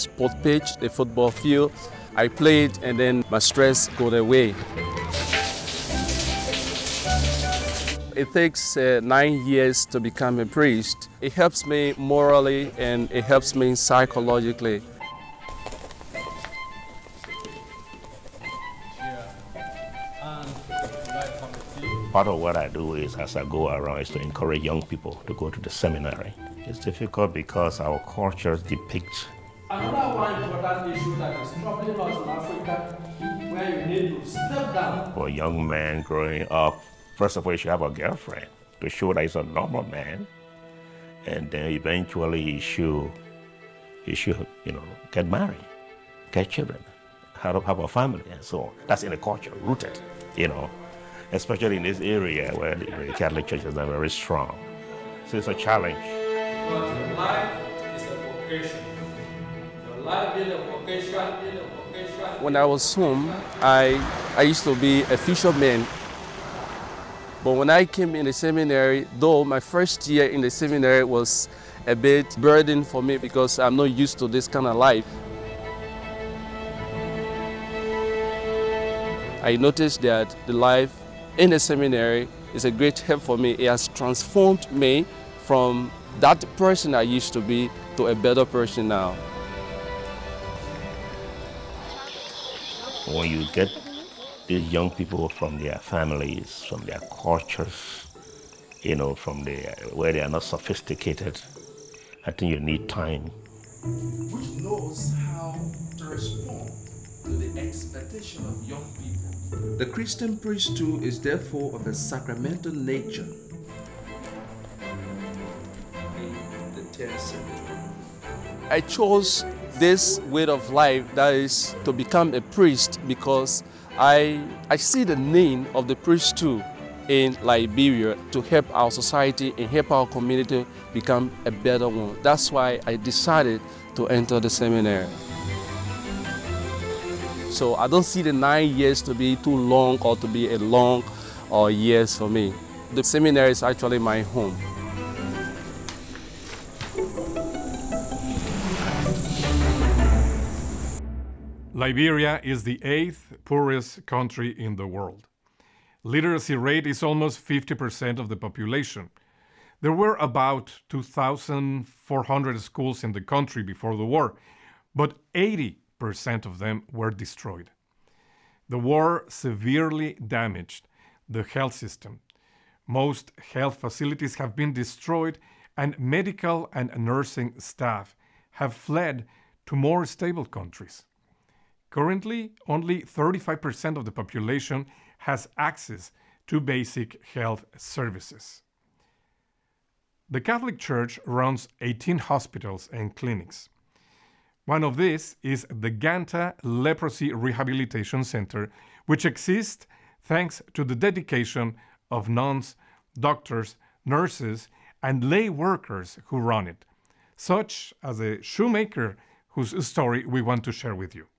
sport pitch, the football field. I played and then my stress got away. It takes 9 years to become a priest. It helps me morally and it helps me psychologically. Part of what I do is, as I go around, is to encourage young people to go to the seminary. It's difficult because our cultures depict. Another one important issue that is troubling us in Africa, where you need to step down. For a young man growing up, first of all, he should have a girlfriend to show that he's a normal man, and then eventually he should get married, get children, have a family, and so on. That's in the culture, rooted, especially in this area where the Catholic Church is not very strong. So it's a challenge. Because your life is a vocation. Your life is a vocation, When I was home, I used to be a fisherman. But when I came in the seminary, though my first year in the seminary was a bit burden for me because I'm not used to this kind of life. I noticed that the life in the seminary is a great help for me. It has transformed me from that person I used to be to a better person now. When you get these young people from their families, from their cultures, from where they are not sophisticated, I think you need time. Which knows how to respond to the expectation of young people. The Christian priesthood is therefore of a sacramental nature. The 10th century. I chose this way of life, that is to become a priest, because I see the need of the priesthood in Liberia to help our society and help our community become a better one. That's why I decided to enter the seminary. So I don't see the 9 years to be too long or to be a long years for me. The seminary is actually my home. Liberia is the 8th poorest country in the world. Literacy rate is almost 50% of the population. There were about 2,400 schools in the country before the war, but 80% of them were destroyed. The war severely damaged the health system. Most health facilities have been destroyed, and medical and nursing staff have fled to more stable countries. Currently, only 35% of the population has access to basic health services. The Catholic Church runs 18 hospitals and clinics. One of these is the Ganta Leprosy Rehabilitation Center, which exists thanks to the dedication of nuns, doctors, nurses, and lay workers who run it, such as a shoemaker whose story we want to share with you.